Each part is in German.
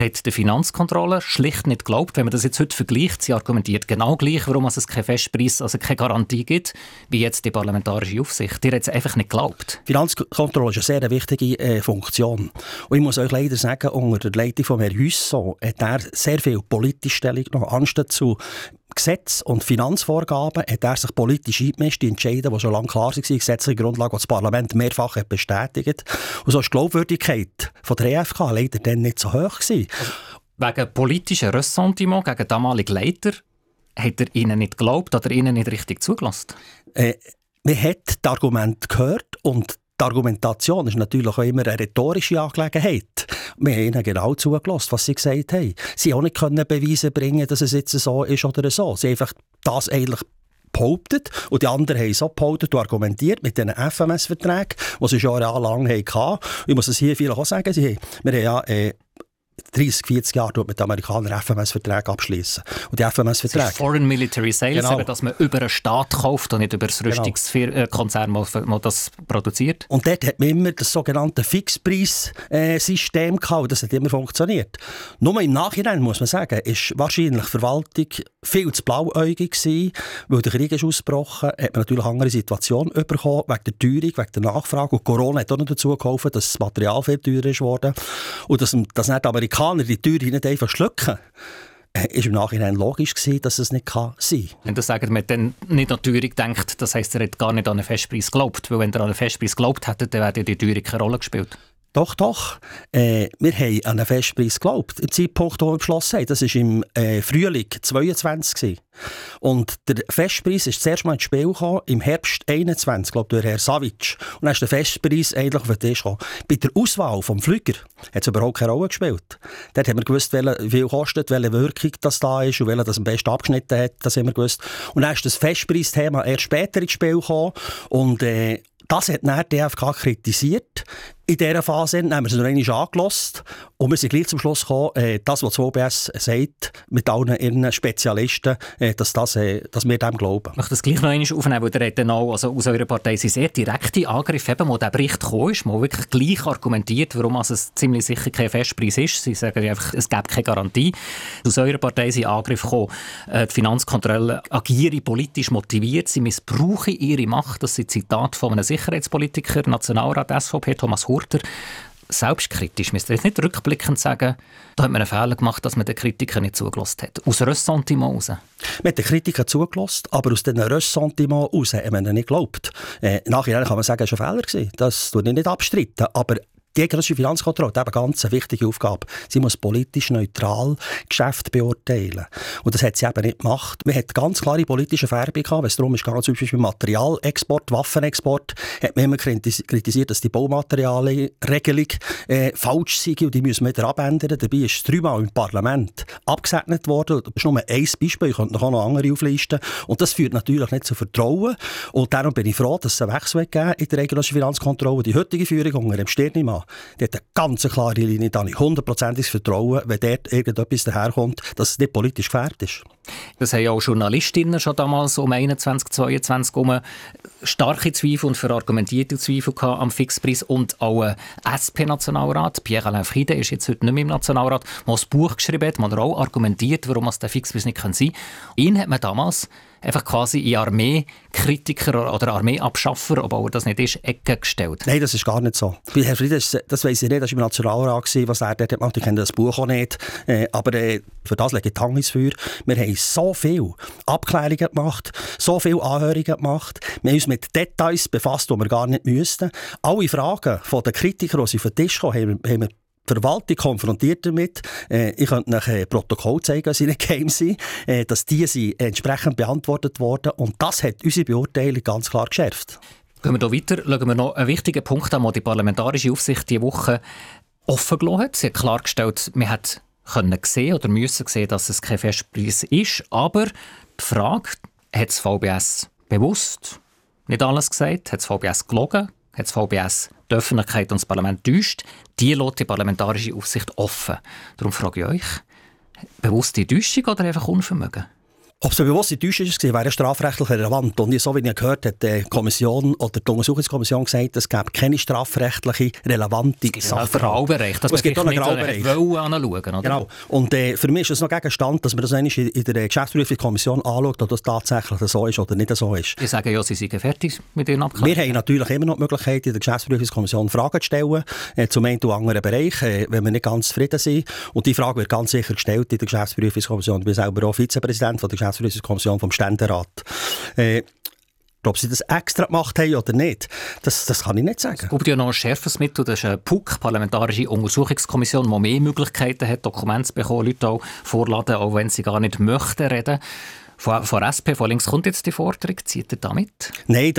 hat die Finanzkontrolle schlicht nicht geglaubt. Wenn man das jetzt heute vergleicht, sie argumentiert genau gleich, warum es keinen Festpreis, also keine Garantie gibt, wie jetzt die parlamentarische Aufsicht. Die hat es einfach nicht geglaubt. Die Finanzkontrolle ist eine sehr wichtige Funktion. Und ich muss euch leider sagen, unter der Leitung von Herrn Hüsso hat er sehr viel politische Stellung genommen. Anstatt zu Gesetz- und Finanzvorgaben hat er sich politisch eingemischt, die Entscheidungen, die schon lange klar waren, die gesetzliche Grundlage, die das Parlament mehrfach hat bestätigt. Und so war die Glaubwürdigkeit von der EFK leider dann nicht so hoch gewesen. Also, wegen politischen Ressentiment gegen damalige Leiter hat er ihnen nicht geglaubt oder ihnen nicht richtig zugelassen? Man hat das Argument gehört und die Argumentation ist natürlich auch immer eine rhetorische Angelegenheit. Wir haben ihnen genau zugelassen, was sie gesagt haben. Sie auch nicht können Beweise bringen, dass es jetzt so ist oder so. Sie haben einfach das eigentlich behauptet und die anderen haben so behauptet und argumentiert mit diesen FMS-Verträgen, die sie schon jahrelang hatten. Ich muss es hier vielleicht auch sagen, wir haben ja 30, 40 Jahre mit den Amerikanern FMS-Verträge abschließen. Und die FMS-Verträge... Das ist Foreign Military Sales, genau. Eben, dass man über einen Staat kauft und nicht über das Rüstungskonzern, das das produziert. Und dort hat man immer das sogenannte Fixpreis-System gehabt und das hat immer funktioniert. Nur im Nachhinein, muss man sagen, ist wahrscheinlich die Verwaltung viel zu blauäugig gewesen, weil der Krieg ist ausgebrochen, hat man natürlich eine andere Situation bekommen, wegen der Teuerung, wegen der Nachfrage. Und Corona hat auch noch dazu geholfen, dass das Material viel teurer ist geworden. Und dass nicht die Amerikaner die Teuer nicht einfach schlucken, ist im Nachhinein logisch gewesen, dass es nicht sein kann. Wenn du sagst, man dann nicht an die Teuerung denkt, das heisst, er hat gar nicht an einen Festpreis geglaubt. Weil wenn er an einen Festpreis geglaubt hätte, dann hätte die Teuerung keine Rolle gespielt. Doch. Wir haben an einen Festpreis geglaubt. Im Zeitpunkt, wo wir beschlossen haben, das war im Frühling 2022. Und der Festpreis ist zuerst mal ins Spiel gekommen, im Herbst 2021, glaube ich, durch Herrn Savic. Und dann ist der Festpreis eigentlich auf den Tisch gekommen. Bei der Auswahl vom Flüger hat es überhaupt keine Rolle gespielt. Dort haben wir gewusst, wie viel kostet, welche Wirkung das da ist und welcher das am besten abgeschnitten hat. Das haben wir gewusst. Und dann ist das Festpreisthema erst später ins Spiel gekommen. Und das hat dann die DFK kritisiert. In dieser Phase haben wir es noch einmal angehört und wir sind gleich zum Schluss gekommen, das, was das OBS sagt, mit allen ihren Spezialisten, dass wir dem glauben. Ich möchte das gleich noch einmal aufnehmen, weil ihr hat dann auch, also aus eurer Partei sind sehr direkte Angriffe, eben, wo der Bericht gekommen ist, wo wirklich gleich argumentiert, warum es ziemlich sicher kein Festpreis ist. Sie sagen einfach, es gäbe keine Garantie. Aus eurer Partei sind Angriffe gekommen, die Finanzkontrolle agiere politisch motiviert, sie missbrauchen ihre Macht. Das sind Zitate von einem Sicherheitspolitiker, Nationalrat SVP, Thomas Hurter. Selbstkritisch, müsst ihr jetzt nicht rückblickend sagen, da hat man einen Fehler gemacht, dass man den Kritikern nicht zugelassen hat. Aus Ressentiment raus. Man hat den Kritikern zugelassen, aber aus diesen Ressentiment raus haben wir ihnen nicht geglaubt. Nachher kann man sagen, es war ein Fehler gewesen. Das tue ich nicht abstreiten. Aber die eidgenössische Finanzkontrolle hat eben ganz eine wichtige Aufgabe. Sie muss politisch neutral Geschäfte beurteilen. Und das hat sie eben nicht gemacht. Man hat ganz klare politische Färbung gehabt, wenn es darum ging, zum Beispiel Materialexport, Waffenexport, hat man immer kritisiert, dass die Baumaterialregelung falsch sei und die müssen wir wieder abändern. Dabei ist es 3-mal im Parlament abgesegnet worden. Das ist nur ein Beispiel, ich könnte noch andere auflisten. Und das führt natürlich nicht zu Vertrauen. Und darum bin ich froh, dass es einen Wechsel gegeben in der eidgenössischen Finanzkontrolle. Die heutige Führung unter dem Stirnimann, die hat eine ganz klare Linie, da habe ich 100%iges Vertrauen, wenn dort irgendetwas daherkommt, dass es nicht politisch gefährdet ist. Das haben ja auch Journalistinnen schon damals um 21, 22 starke Zweifel und verargumentierte Zweifel am Fixpreis und auch ein SP-Nationalrat, Pierre-Alain Friede, ist jetzt heute nicht mehr im Nationalrat, der ein Buch geschrieben hat, man auch argumentiert, warum es der Fixpreis nicht sein kann. Ihn hat man damals einfach quasi in Armeekritiker oder Armeeabschaffer, obwohl er das nicht ist, Ecke gestellt. Nein, das ist gar nicht so. Bei Herrn Friede, das weiss ich nicht, das war im Nationalrat, was er dort gemacht hat. Ich kenne das Buch auch nicht. Aber für das lege ich die Hand ins Feuer. Wir haben so viele Abklärungen gemacht, so viele Anhörungen gemacht. Wir haben uns mit Details befasst, die wir gar nicht müssten. Alle Fragen von den Kritikern, die sie auf den Tisch kommen, haben wir die Verwaltung konfrontiert damit. Ich könnte nach Protokoll zeigen, dass sie nicht geheim sind, dass die entsprechend beantwortet wurden. Und das hat unsere Beurteilung ganz klar geschärft. Gehen wir hier weiter, schauen wir noch einen wichtigen Punkt an, den die parlamentarische Aufsicht diese Woche offen gelassen hat. Sie hat klargestellt, man hat sehen oder müssen sehen, dass es kein Festpreis ist. Aber die Frage, hat das VBS bewusst nicht alles gesagt? Hat das VBS gelogen? Hat das VBS die Öffentlichkeit und das Parlament täuscht? Die lässt die parlamentarische Aufsicht offen. Darum frage ich euch, bewusste Täuschung oder einfach Unvermögen? Ob es eine bewusste Täuschung war, wäre strafrechtlich relevant. Und so wie ich gehört habe, die Kommission oder die Untersuchungskommission gesagt, es gäbe keine strafrechtliche relevante Sache. Es gibt einen Graubereich, dass man vielleicht nicht anschauen wollen. Genau. Und für mich ist es noch Gegenstand, dass man das einmal in der Geschäftsprüfungskommission anschaut, ob das tatsächlich so ist oder nicht so ist. Die sagen ja, sie seien fertig mit ihren Abklärungen. Wir haben natürlich immer noch die Möglichkeit, in der Geschäftsprüfungskommission Fragen zu stellen, zum einen oder anderen Bereich, wenn wir nicht ganz zufrieden sind. Und die Frage wird ganz sicher gestellt in der Geschäftsprüfungskommission. Ich bin selber auch Vizepräsident von der Geschäftsprüfungskommission vom Ständerat. Ob sie das extra gemacht haben oder nicht, das kann ich nicht sagen. Es gibt ja noch ein schärferes Mittel, das ist eine PUC, Parlamentarische Untersuchungskommission, die mehr Möglichkeiten hat, Dokumente zu bekommen, Leute auch vorladen, auch wenn sie gar nicht möchten reden. Von SP, von links kommt jetzt die Forderung, zieht ihr damit? Nein,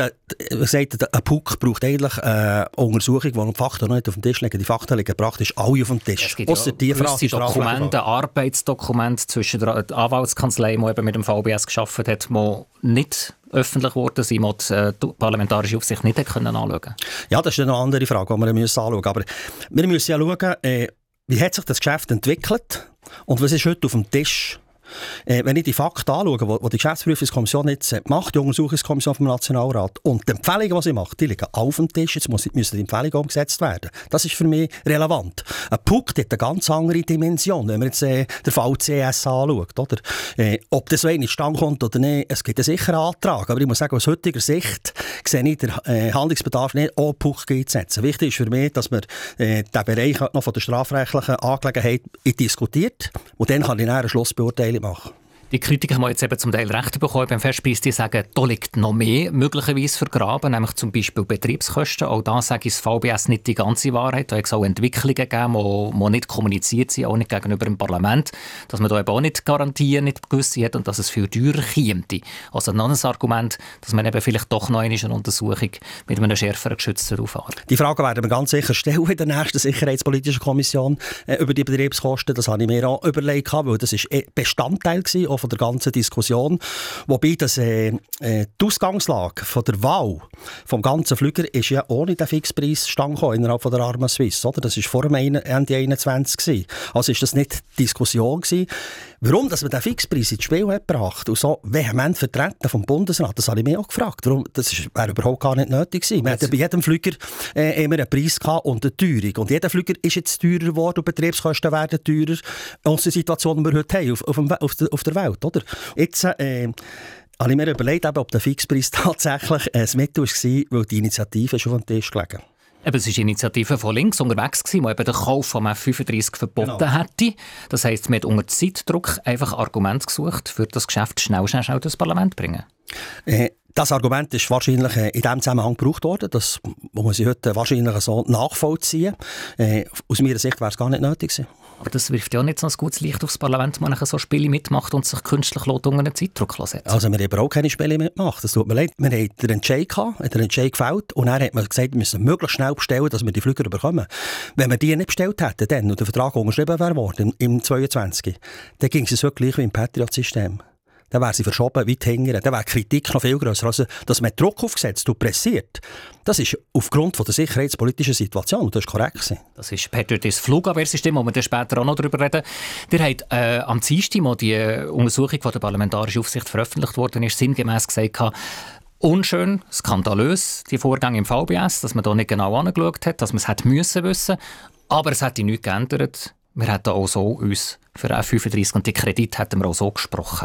ein PUC braucht eigentlich eine Untersuchung, wo die Fakten noch nicht auf dem Tisch liegen. Die Fakten liegen praktisch alle auf dem Tisch. Es gibt ja gewisse Dokumente, Arbeitsdokumente zwischen der Anwaltskanzlei, die eben mit dem VBS gearbeitet hat, die nicht öffentlich geworden sind, die die parlamentarische Aufsicht nicht anschauen konnte. Ja, das ist eine andere Frage, die wir anschauen müssen. Aber wir müssen ja schauen, wie hat sich das Geschäft entwickelt und was ist heute auf dem Tisch. Wenn ich die Fakten anschaue, die die Geschäftsprüfungskommission jetzt macht, die Untersuchungskommission vom Nationalrat, und die Empfehlungen, die sie macht, die liegen auf dem Tisch, jetzt müssen die Empfehlungen umgesetzt werden. Das ist für mich relevant. Ein PUC hat eine ganz andere Dimension, wenn man jetzt den VCS anschaut. Oder? Ob das so in Stand kommt oder nicht, es gibt sicher einen Antrag, aber ich muss sagen, aus heutiger Sicht sehe ich den Handlungsbedarf nicht, auch PUC einzusetzen. Wichtig ist für mich, dass man den Bereich noch von der strafrechtlichen Angelegenheit diskutiert und dann kann ich eine Schlussbeurteilung machen. Die Kritiker haben jetzt eben zum Teil Recht bekommen beim Festpreis, die sagen, da liegt noch mehr möglicherweise vergraben, nämlich zum Beispiel Betriebskosten. Auch da sage ich das VBS nicht die ganze Wahrheit. Da hat es auch Entwicklungen gegeben, die nicht kommuniziert sind, auch nicht gegenüber dem Parlament, dass man da eben auch nicht Garantien nicht gewusst hat und dass es viel teurer käme. Also noch ein Argument, dass man eben vielleicht doch noch eine Untersuchung mit einem schärferen Geschütz auffahren. Die Frage werden wir ganz sicher stellen in der nächsten Sicherheitspolitischen Kommission über die Betriebskosten. Das habe ich mir auch überlegt, weil das ist Bestandteil war, von der ganzen Diskussion. Wobei die Ausgangslage von der Wahl vom ganzen Flüger ist ja ohne den Fixpreis innerhalb von der Arma Suisse. Oder? Das war vor dem Ende 2021. Also ist das nicht Diskussion gewesen. Warum dass man den Fixpreis ins Spiel hat gebracht und so vehement vertreten vom Bundesrat, das habe ich mich auch gefragt. Warum? Das wäre überhaupt gar nicht nötig gewesen. Wir hatten bei jedem Flüger immer einen Preis gehabt und eine Teuerung. Und jeder Flüger ist jetzt teurer geworden und Betriebskosten werden teurer aus der Situation, die wir heute haben auf der Welt. Oder? Jetzt habe ich mir überlegt, ob der Fixpreis tatsächlich ein Mittel war, weil die Initiative schon auf dem Tisch gelegen. Eben, es war eine Initiative von links unterwegs, die eben den Kauf von F-35 verboten hätte. Das heisst, man hat unter Zeitdruck einfach Argumente gesucht, für das Geschäft schnell ins Parlament zu bringen. Das Argument ist wahrscheinlich in diesem Zusammenhang gebraucht worden. Das muss ich heute wahrscheinlich so nachvollziehen. Aus meiner Sicht wäre es gar nicht nötig gewesen. Aber das wirft ja auch nicht so ein gutes Licht aufs Parlament, wenn man so Spiele mitmacht und sich künstlich unter einen Zeitdruck setzt. Also wir haben auch keine Spiele mitgemacht. Das tut mir leid. Wir haben den Entscheid gehabt, den Entscheid gefällt und dann hat man gesagt, wir müssen möglichst schnell bestellen, dass wir die Flüger bekommen. Wenn wir die nicht bestellt hätten dann, und der Vertrag unterschrieben wäre worden im 22, dann ging es so gleich wie im Patriot-System. Dann wäre sie verschoben weit hinten. Dann wäre die Kritik noch viel grösser. Also, dass man Druck aufgesetzt und pressiert, das ist aufgrund von der sicherheitspolitischen Situation. Und das ist korrekt. Das ist Patriot, das Flugabwehrsystem, wo wir dann später auch noch darüber reden. Der hat am Dienstag, als die Untersuchung von der Parlamentarischen Aufsicht veröffentlicht worden ist, sinngemäss gesagt, unschön, skandalös, die Vorgänge im VBS, dass man da nicht genau angeschaut hat, dass man es hätte müssen wissen. Aber es hat nichts geändert. Wir hätten auch so uns für F-35 und die Kredit hätten wir auch so gesprochen.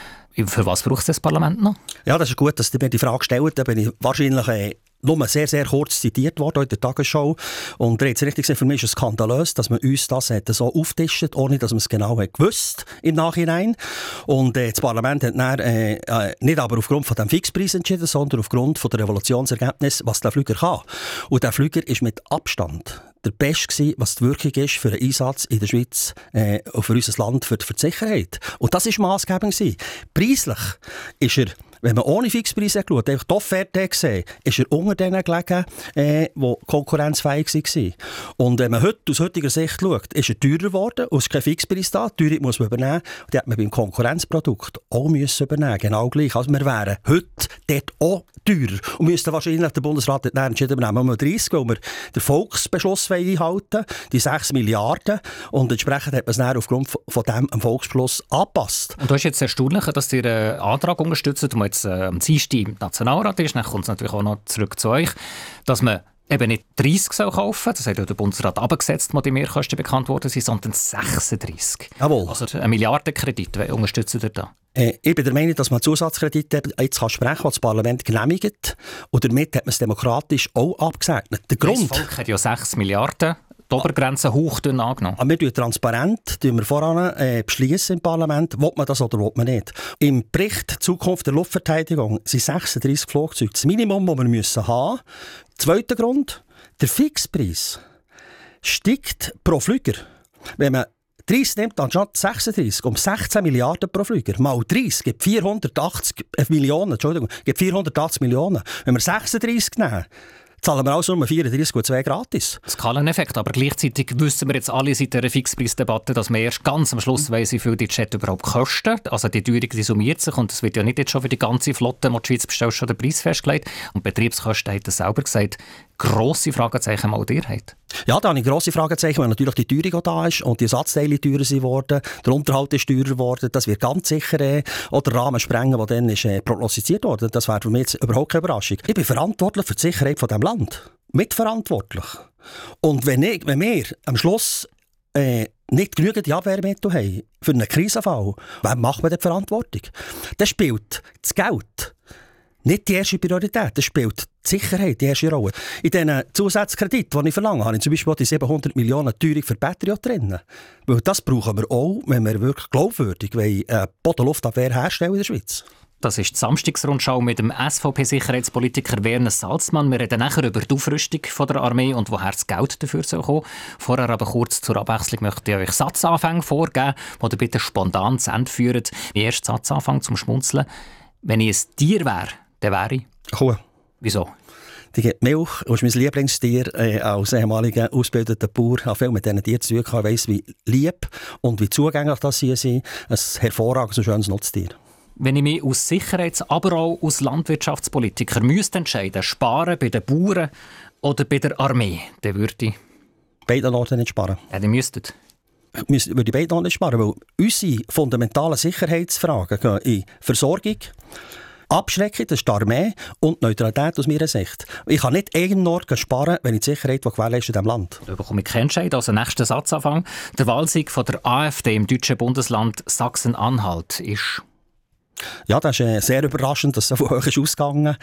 Für was braucht das Parlament noch? Ja, das ist gut, dass du mir die Frage stellt. Da bin ich wahrscheinlich nur sehr, sehr kurz zitiert worden in der Tagesschau. Und da hat es richtig gesagt, für mich ist es skandalös, dass man uns das so auftischt, ohne dass man es genau gewusst im Nachhinein. Und das Parlament hat dann, nicht aber aufgrund von dem Fixpreis entschieden, sondern aufgrund von der Revolutionsergebnis, was der Flüger kann. Und der Flüger ist mit Abstand der Beste, was die Wirkung ist für einen Einsatz in der Schweiz und für unser Land, für die Sicherheit. Und das war maßgebend. Preislich ist er, Wenn man ohne Fixpreise geschaut, einfach die Offerte gesehen, ist er unter denen gelegen, die konkurrenzfähig waren. Und wenn man heute aus heutiger Sicht schaut, ist er teurer geworden, und es ist kein Fixpreis da, die Teuerung muss man übernehmen, und die hat man beim Konkurrenzprodukt auch müssen übernehmen, genau gleich. Also wir wären heute dort auch teurer und müssten wahrscheinlich der Bundesrat nicht entschieden übernehmen, um 30, weil wir den Volksbeschluss einhalten, die 6 Milliarden, und entsprechend hat man es dann aufgrund von dem Volksbeschluss angepasst. Und du hast jetzt erstaunlich, dass ihr einen Antrag unterstützt, der jetzt am Dienstag im Nationalrat ist, dann kommt es natürlich auch noch zurück zu euch, dass man eben nicht 30 soll kaufen, das hat ja der Bundesrat abgesetzt, wo die Mehrkosten bekannt worden sind, sondern 36. Jawohl. Also ein Milliardenkredit, wer unterstützt ihr da? Ich bin der Meinung, dass man Zusatzkredite jetzt sprechen kann, was das Parlament genehmigt. Und damit hat man es demokratisch auch abgesegnet. Der Grund, das Volk hat ja 6 Milliarden. Die Obergrenze hauchdünn angenommen. Aber wir beschließen transparent beschließen im Parlament, will man das oder will man nicht. Im Bericht «Zukunft der Luftverteidigung» sind 36 Flugzeuge das Minimum, das wir müssen haben. Zweiter Grund, der Fixpreis steigt pro Flüger. Wenn man 30 nimmt anstatt 36 um 16 Milliarden pro Flüger. Mal 30 gibt 480 Millionen. Entschuldigung, gibt 480 Millionen. Wenn wir 36 nehmen, zahlen wir also nur 34,2 gratis. Skaleneffekt, aber gleichzeitig wissen wir jetzt alle seit dieser Fixpreisdebatte, dass wir erst ganz am Schluss weiss, wie viel die Jet überhaupt kosten. Also die Teuerung die summiert sich und es wird ja nicht jetzt schon für die ganze Flotte, die die Schweiz bestellt, schon der Preis festgelegt. Und Betriebskosten, hat er selber gesagt, grosse Fragezeichen mal dir hat. Ja, da habe ich grosse Fragezeichen, weil natürlich die Teuerung auch da ist und die Ersatzteile teurer sind worden, der Unterhalt ist teurer geworden. Das wird ganz sicher auch den Rahmen sprengen, der dann ist, prognostiziert wurde. Das wäre für mich jetzt überhaupt keine Überraschung. Ich bin verantwortlich für die Sicherheit von diesem Land. Mitverantwortlich. Und wenn wir am Schluss nicht genügend Abwehrmittel haben für einen Krisenfall, wem macht man die Verantwortung? Das spielt das Geld nicht die erste Priorität, das spielt die Sicherheit die erste Rolle. In diesen Zusatzkrediten, die ich verlange, habe ich zum Beispiel die 700 Millionen Teuerung für Patriot drin. Weil das brauchen wir auch, wenn wir wirklich glaubwürdig eine Bodenluftabwehr herstellen in der Schweiz. Das ist die Samstagsrundschau mit dem SVP-Sicherheitspolitiker Werner Salzmann. Wir reden nachher über die Aufrüstung der Armee und woher das Geld dafür soll kommen. Vorher aber kurz zur Abwechslung möchte ich euch Satzanfänge vorgeben, die ihr bitte spontan zu Ende führt. Mein erster Satzanfang zum Schmunzeln. Wenn ich ein Tier wäre, dann wäre ich... Kuh. Wieso? Die gibt Milch, das ist mein Lieblingstier. Als ehemaliger ausgebildeter Bauer habe viel mit diesen Tieren zu tun gehabt. Ich weiss, wie lieb und wie zugänglich das sie sind. Ein hervorragendes und schönes Nutztier. Wenn ich mich aus Sicherheits-, aber auch aus Landwirtschaftspolitiker müsste entscheiden, sparen bei den Bauern oder bei der Armee, dann würde ich... Beide Orten nicht sparen. Ja, die müsstet. Würde ich beide nicht sparen, weil unsere fundamentalen Sicherheitsfragen gehen in Versorgung, Abschreckung, das ist die Armee, und Neutralität aus meiner Sicht. Ich kann nicht irgendwo sparen, wenn ich die Sicherheit gewährleiste in diesem Land. Da bekomme ich keinen Entscheid. Also nächster Satzanfang. Der Wahlsieg von der AfD im deutschen Bundesland Sachsen-Anhalt ist... Ja, das ist sehr überraschend, dass es so hoch ist ausgegangen.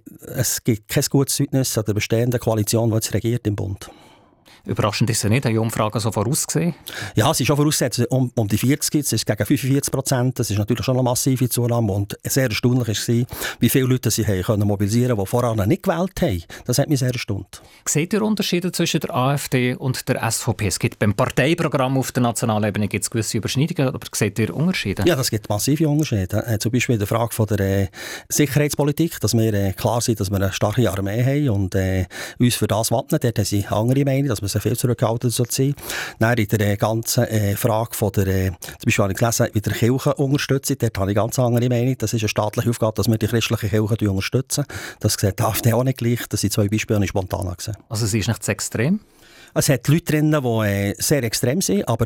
Es gibt kein gutes Zeugnis an der bestehenden Koalition, die jetzt regiert im Bund. Überraschend ist es nicht, haben die Umfragen so vorausgesehen? Ja, sie ist schon vorausgesetzt, um die 40, es ist gegen 45%, das ist natürlich schon eine massive Zunahme und sehr erstaunlich war, wie viele Leute sie können mobilisieren konnten, die vorher nicht gewählt haben. Das hat mich sehr erstaunt. Seht ihr Unterschiede zwischen der AfD und der SVP? Es gibt beim Parteiprogramm auf der nationalen Ebene gibt's gewisse Überschneidungen, aber seht ihr Unterschiede? Ja, das gibt massive Unterschiede. Zum Beispiel in der Frage von der Sicherheitspolitik, dass wir klar sind, dass wir eine starke Armee haben und uns für das wappnen. Dort haben sie andere Meinung, dass wir sehr viel zurückgehalten sein. Dann in der ganzen Frage von der, zum Beispiel habe ich gelesen, wie der Kirche unterstützen, dort habe ich ganz andere Meinung. Das ist eine staatliche Aufgabe, dass wir die christliche Kirche unterstützen. Das sieht die AfD auch nicht gleich. Das sind zwei Beispiele, die ich spontan gesehen. Also sie ist nicht zu extrem? Es hat Leute drin, die sehr extrem sind, aber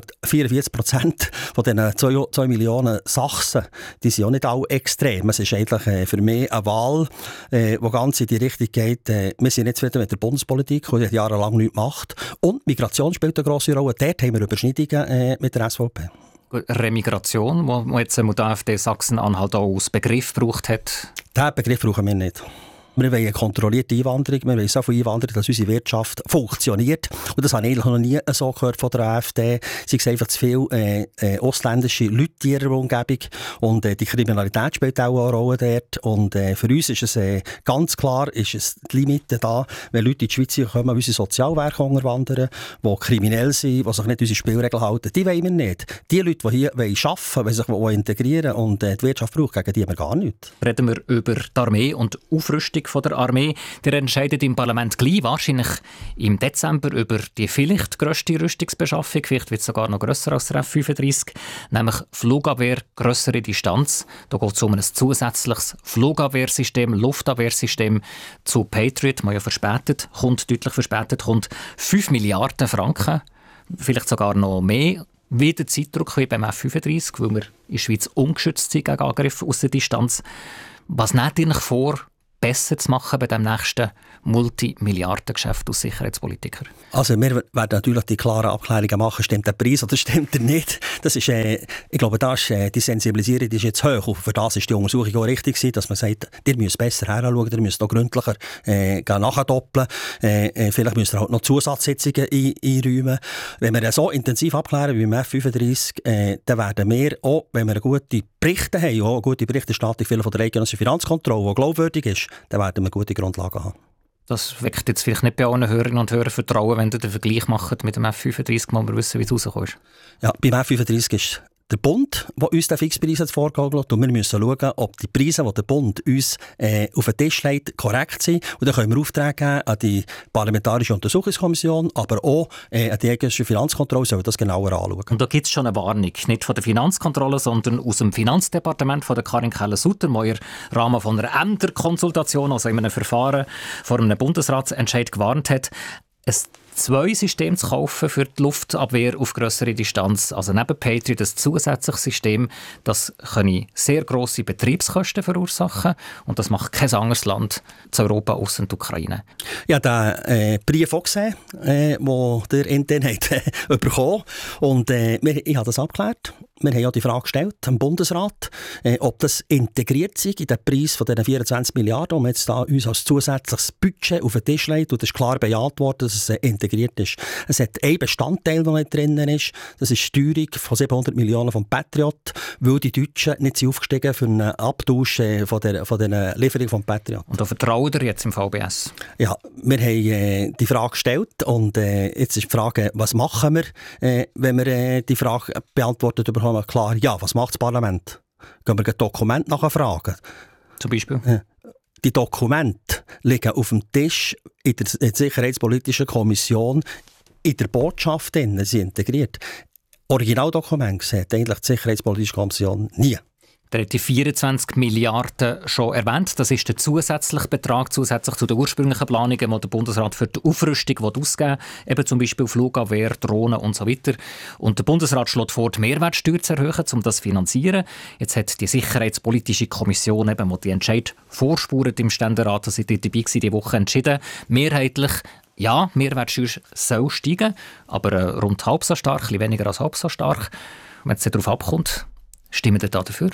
44% von diesen 2 Millionen Sachsen, die sind auch nicht alle extrem. Es ist eigentlich für mich eine Wahl, die ganz in die Richtung geht. Wir sind nicht zufrieden mit der Bundespolitik, die jahrelang nichts macht. Und Migration spielt eine grosse Rolle. Dort haben wir Überschneidungen mit der SVP. Remigration, wo jetzt die AfD Sachsen-Anhalt auch als Begriff gebraucht hat? Diesen Begriff brauchen wir nicht. Wir wollen eine kontrollierte Einwanderung, wir wollen so viel Einwanderung, dass unsere Wirtschaft funktioniert. Und das habe ich eigentlich noch nie so gehört von der AfD. Sie sehen einfach zu viele ausländische Leute in ihrer Umgebung und die Kriminalität spielt auch eine Rolle dort. Und für uns ist es ganz klar, ist es die Limite da, wenn Leute in die Schweiz kommen, unsere Sozialwerke unterwandern, die kriminell sind, die sich nicht unsere Spielregeln halten, die wollen wir nicht. Die Leute, die hier arbeiten wollen, sich integrieren und die Wirtschaft braucht, gegen die haben wir gar nichts. Reden wir über die Armee und die Aufrüstung von der Armee. Der entscheidet im Parlament gleich, wahrscheinlich im Dezember, über die vielleicht grösste Rüstungsbeschaffung, vielleicht wird es sogar noch grösser als der F-35, nämlich Flugabwehr, grössere Distanz. Da geht es um ein zusätzliches Flugabwehrsystem, Luftabwehrsystem zu Patriot, man ja verspätet, deutlich verspätet, kommt 5 Milliarden Franken, vielleicht sogar noch mehr, wieder Zeitdruck wie beim F-35, weil wir in der Schweiz ungeschützt sind gegen Angriffe aus der Distanz. Was nehmt ihr euch vor, besser zu machen bei dem nächsten Multimilliardengeschäft aus Sicherheitspolitiker? Also wir werden natürlich die klaren Abklärungen machen, stimmt der Preis oder stimmt er nicht. Das ist, ich glaube, die Sensibilisierung ist jetzt hoch. Und für das ist die Untersuchung auch richtig gewesen, dass man sagt, ihr müsst besser heranschauen, ihr müsst noch gründlicher nachdoppeln. Vielleicht müsst ihr halt noch Zusatzsitzungen einräumen. Wenn wir so intensiv abklären wie beim F-35, dann werden wir auch, wenn wir gute Berichte haben, auch eine gute Berichterstattung von der regionalen Finanzkontrolle, die glaubwürdig ist, dann werden wir gute Grundlagen haben. Das weckt jetzt vielleicht nicht bei allen Hörerinnen und Hörern Vertrauen, wenn ihr den Vergleich macht mit dem F-35, wo wir wissen, wie es rauskommt. Ja, beim F-35 ist der Bund, der uns den Fixpreis vorgeschlagen hat, und wir müssen schauen, ob die Preise, die der Bund uns auf den Tisch legt, korrekt sind. Und dann können wir Aufträge geben an die Parlamentarische Untersuchungskommission, aber auch an die Eidgenössische Finanzkontrolle, sollen das genauer anschauen. Und da gibt es schon eine Warnung, nicht von der Finanzkontrolle, sondern aus dem Finanzdepartement von der Karin Keller-Sutter, die im Rahmen von einer Ämterkonsultation, also in einem Verfahren vor einem Bundesratsentscheid gewarnt hat, es 2 Systeme zu kaufen für die Luftabwehr auf grössere Distanz. Also neben Patriot ein zusätzliches System, das können sehr grosse Betriebskosten verursachen und das macht kein anderes Land zu Europa ausser der Ukraine. Ja, den Brief auch gesehen, den der Internet bekommen und ich habe das abgeklärt. Wir haben ja die Frage gestellt am Bundesrat, ob das integriert sei in den Preis von diesen 24 Milliarden, die wir jetzt da uns als zusätzliches Budget auf den Tisch legt. Und es ist klar bejaht worden, dass es integriert ist. Es hat einen Bestandteil, der nicht drin ist. Das ist die Steuerung von 700 Millionen vom Patriot, weil die Deutschen nicht sind aufgestiegen für einen Abtausch von den Lieferungen vom Patriot. Und da vertraut ihr jetzt im VBS? Ja, wir haben die Frage gestellt und jetzt ist die Frage, was machen wir, wenn wir die Frage beantwortet bekommen? Klar, ja, was macht das Parlament? Gehen wir ein Dokument nachfragen? Zum Beispiel? Die Dokumente liegen auf dem Tisch in der Sicherheitspolitischen Kommission, in der Botschaft drin, sie integriert. Originaldokumente sieht eigentlich die Sicherheitspolitische Kommission nie. Der hat die 24 Milliarden schon erwähnt. Das ist der zusätzliche Betrag, zusätzlich zu den ursprünglichen Planungen, die der Bundesrat für die Aufrüstung ausgeben will. Eben zum Beispiel Flugabwehr, Drohnen und so weiter. Und der Bundesrat schlägt vor, die Mehrwertsteuer zu erhöhen, um das zu finanzieren. Jetzt hat die Sicherheitspolitische Kommission, eben, die Entscheid vorspurt im Ständerat, dass sie dort dabei war, diese Woche entschieden, mehrheitlich, ja, Mehrwertsteuer soll steigen, aber rund halb so stark, ein bisschen weniger als halb so stark. Und wenn es darauf abkommt, stimmen Sie dafür?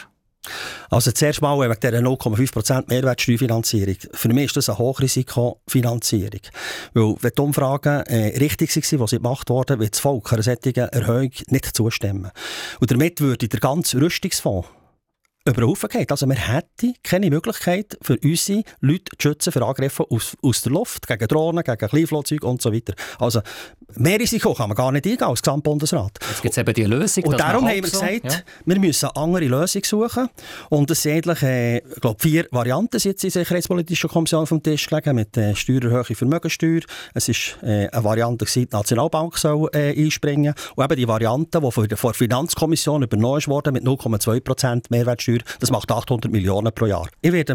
Also zuerst mal wegen dieser 0,5% Mehrwertsteuerfinanzierung. Für mich ist das eine Hochrisikofinanzierung. Weil wenn die Umfragen richtig waren, die sie gemacht wurden, wird das Volk einer solchen Erhöhung nicht zustimmen. Und damit würde der ganze Rüstungsfonds über den Haufen gehen. Also wir hätten keine Möglichkeit für unsere Leute zu schützen für Angriffe aus der Luft, gegen Drohnen, gegen Kleinflugzeuge und so weiter. Also mehr Risiko kann man gar nicht eingehen als Gesamtbundesrat. Jetzt gibt es eben die Lösung. Und darum haben wir gesagt, wir müssen eine andere Lösung suchen. Und es sind eigentlich, ich glaube, 4 Varianten jetzt in der Sicherheitspolitischen Kommission vom Tisch gelegen, mit Steuererhöhung, Vermögensteuer. Es war eine Variante, die Nationalbank soll einspringen. Und eben die Variante, die von der Finanzkommission übernommen wurde, mit 0,2% Mehrwertsteuer. Das macht 800 Millionen pro Jahr. Ich werde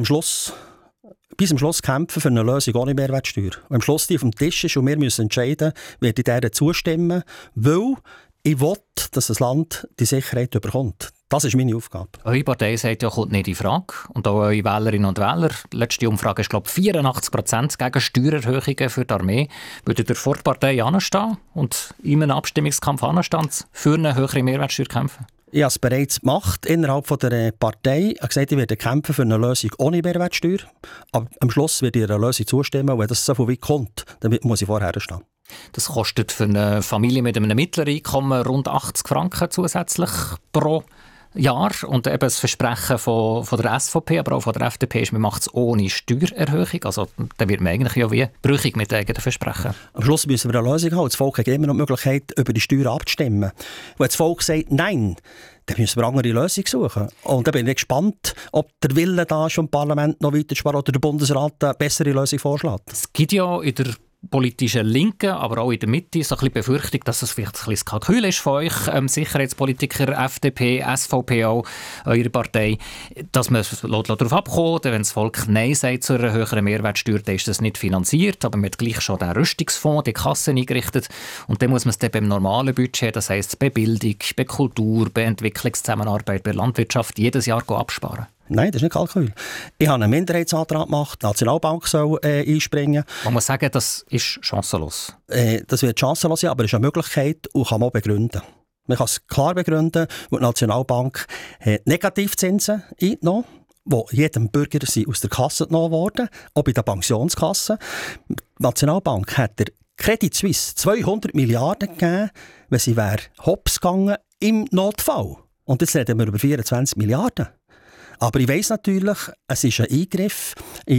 bis am Schluss kämpfen für eine Lösung ohne Mehrwertsteuer. Und am Schluss die auf dem Tisch ist und wir müssen entscheiden, werde ich dieser zustimmen, weil ich will, dass das Land die Sicherheit bekommt. Das ist meine Aufgabe. Eure Partei sagt ja, kommt nicht in Frage. Und auch eure Wählerinnen und Wähler. Die letzte Umfrage ist, glaube ich, 84% gegen Steuererhöhungen für die Armee. Würdet ihr vor der Partei anstehen und in einem Abstimmungskampf anstehen, für eine höhere Mehrwertsteuer kämpfen? Ich habe es bereits gemacht innerhalb von der Partei. Ich habe gesagt, ich werde kämpfen für eine Lösung ohne Mehrwertsteuer. Aber am Schluss werde ich einer Lösung zustimmen. Und wenn das so viel weit kommt, dann muss ich vorher stehen. Das kostet für eine Familie mit einem mittleren Einkommen rund 80 Franken zusätzlich pro Jahr. Und eben das Versprechen von der SVP, aber auch von der FDP ist, man macht es ohne Steuererhöhung. Also da wird man eigentlich ja wie brüchig mit eigenen Versprechen. Am Schluss müssen wir eine Lösung haben. Das Volk hat immer noch die Möglichkeit, über die Steuern abzustimmen. Wenn das Volk sagt Nein, dann müssen wir eine andere Lösung suchen. Und da bin ich gespannt, ob der Wille da ist, vom Parlament noch weiter zu sparen oder der Bundesrat eine bessere Lösung vorschlägt. Es gibt ja in der politischen Linken, aber auch in der Mitte so ein bisschen Befürchtung, dass es vielleicht ein bisschen das Kalkül ist von euch, Sicherheitspolitiker, FDP, SVP auch, eure Partei, dass man darauf abkommt, wenn das Volk Nein sagt zu einer höheren Mehrwertsteuer, dann ist das nicht finanziert, aber man hat gleich schon den Rüstungsfonds, die Kassen eingerichtet und dann muss man es dann beim normalen Budget, das heisst bei Bildung, bei Kultur, bei Entwicklungszusammenarbeit, bei Landwirtschaft, jedes Jahr einsparen. Nein, das ist nicht Kalkül. Ich habe einen Minderheitsantrag gemacht, die Nationalbank soll einspringen. Man muss sagen, das ist chancenlos. Das wird chancenlos sein, aber es ist eine Möglichkeit und kann man auch begründen. Man kann es klar begründen, weil die Nationalbank hat Negativzinsen eingenommen, die jedem Bürger aus der Kasse genommen wurden, auch bei der Pensionskasse. Die Nationalbank hat der Credit Suisse 200 Milliarden gegeben, wenn sie hops gegangen im Notfall. Und jetzt reden wir über 24 Milliarden. Aber ich weiss natürlich, es ist ein Eingriff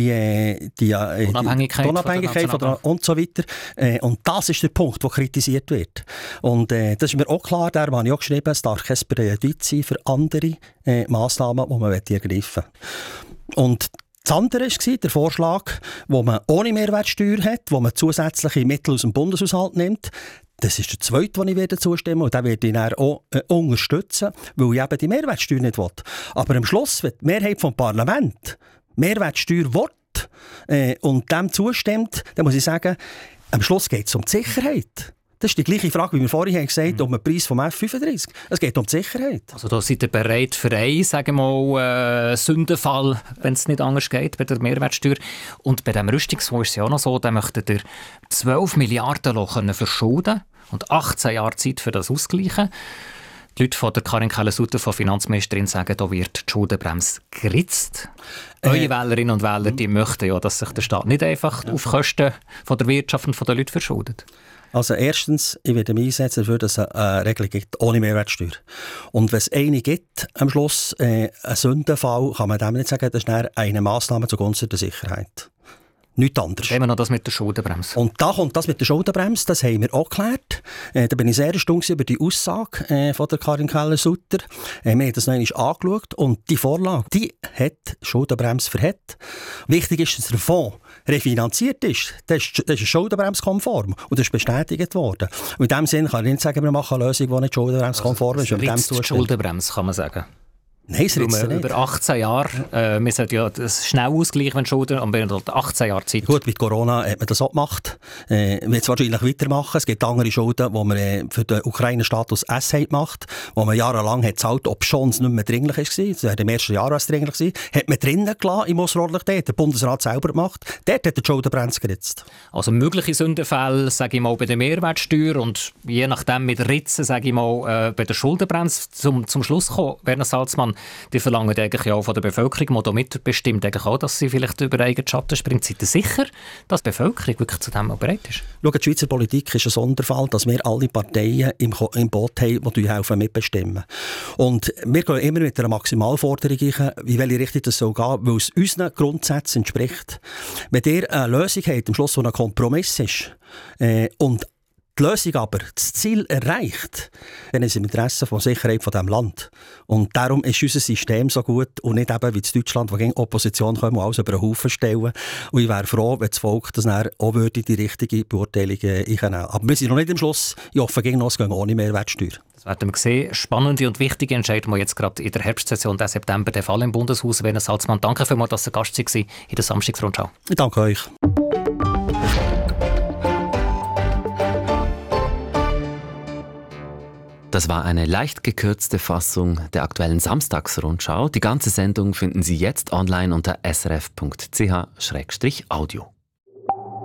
in die Unabhängigkeit und so weiter. Und das ist der Punkt, der kritisiert wird. Und das ist mir auch klar, da habe ich auch geschrieben, es darf kein Präjudiz sein für andere Massnahmen, die man ergreifen will. Und das andere war der Vorschlag, wo man ohne Mehrwertsteuer hat, wo man zusätzliche Mittel aus dem Bundeshaushalt nimmt. Das ist der zweite, den ich zustimmen werde. Und den werde ich dann auch unterstützen, weil ich eben die Mehrwertsteuer nicht will. Aber am Schluss, wenn die Mehrheit vom Parlament Mehrwertsteuer will und dem zustimmt, dann muss ich sagen, am Schluss geht es um die Sicherheit. Das ist die gleiche Frage, wie wir vorhin gesagt haben, um den Preis vom F-35. Es geht um die Sicherheit. Also da seid ihr bereit für einen, sagen wir mal, Sündenfall, wenn es nicht anders geht, bei der Mehrwertsteuer. Und bei diesem Rüstungsfonds ist es ja auch noch so, da möchtet ihr 12 Milliarden verschulden und 18 Jahre Zeit für das ausgleichen. Die Leute von der Karin Keller-Sutter, von Finanzministerin, sagen, da wird die Schuldenbremse geritzt. Eure Wählerinnen und Wähler die möchten ja, dass sich der Staat nicht einfach auf Kosten von der Wirtschaft und von den Leuten verschuldet. Also erstens, ich werde mich einsetzen dafür, dass es eine Regelung gibt, ohne Mehrwertsteuer. Und wenn es eine gibt, am Schluss, einen Sündenfall, kann man dem nicht sagen, das ist eine Massnahme zugunsten der Sicherheit. Nichts anderes. Haben wir noch das mit der Schuldenbremse. Und da kommt das mit der Schuldenbremse, das haben wir auch geklärt. Da bin ich sehr erstaunt über die Aussage von der Karin Keller-Sutter. Wir haben das noch einmal angeschaut und die Vorlage, die hat Schuldenbremse verhält. Wichtig ist, dass der Fonds refinanziert ist. Das ist schuldenbremskonform und das ist bestätigt worden. Und in diesem Sinne kann ich nicht sagen, wir machen eine Lösung, die nicht schuldenbremskonform ist. Also die Schuldenbremse, kann man sagen. Nein, es ritzt nicht. Über 18 Jahre, wir sollten ja das schnell ausgleichen, wenn Schulden, und wir haben 18 Jahre Zeit. Gut, mit Corona hat man das auch gemacht. Wir werden es wahrscheinlich weitermachen. Es gibt andere Schulden, die man für den Ukraine-Status S gemacht, wo man jahrelang hat gezahlt, ob schon es nicht mehr dringlich war. Das war im ersten Jahr dringlich war. Hat man drinnen gelassen im Ausserordentlich der Bundesrat selber gemacht. Dort hat der Schuldenbremse geritzt. Also mögliche Sündenfälle, sage ich mal, bei der Mehrwertsteuer und je nachdem mit Ritzen, sage ich mal, bei der Schuldenbremse zum Schluss kommen. Werner Salzmann, die verlangen eigentlich auch von der Bevölkerung, die da mitbestimmt eigentlich auch, dass sie vielleicht über eigenen Schatten springt. Seid ihr sicher, dass die Bevölkerung wirklich zu dem auch bereit ist? Schau, die Schweizer Politik ist ein Sonderfall, dass wir alle Parteien im Boot haben, die helfen mitbestimmen. Und wir gehen immer mit einer Maximalforderung rein, wie welche Richtung das soll gehen, weil es unseren Grundsätzen entspricht. Wenn ihr eine Lösung habt, am Schluss, die ein Kompromiss ist, und die Lösung aber das Ziel erreicht, dann ist es im Interesse der Sicherheit von diesem Land. Und darum ist unser System so gut und nicht eben wie in Deutschland, wo gegen Opposition kommen und alles über den Haufen stellen. Und ich wäre froh, wenn das Volk das dann auch würde, die richtige Beurteilung einnehmen. Aber wir sind noch nicht am Schluss. Ich hoffe, gegen uns gehen ohne Mehrwertsteuer. Das werden wir sehen. Spannende und wichtige Entscheidungen, die jetzt gerade in der Herbstsession des September der Fall im Bundeshaus. Werner Salzmann, danke vielmals, dass Sie Gast waren in der Samstagsrundschau. Ich danke euch. Das war eine leicht gekürzte Fassung der aktuellen Samstagsrundschau. Die ganze Sendung finden Sie jetzt online unter srf.ch/audio.